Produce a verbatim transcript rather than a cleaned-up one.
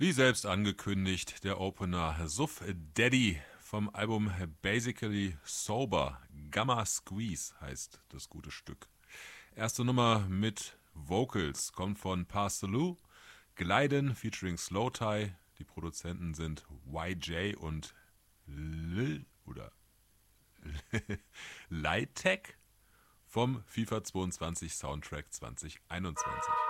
Wie selbst angekündigt, der Opener Suff Daddy vom Album Basically Sober. Gamma Squeeze heißt das gute Stück. Erste Nummer mit Vocals kommt von Pass the Lou, Gleiden featuring Slow Tie. Die Produzenten sind Y J und Lil oder Lighttech vom FIFA zweiundzwanzig Soundtrack zwanzig einundzwanzig.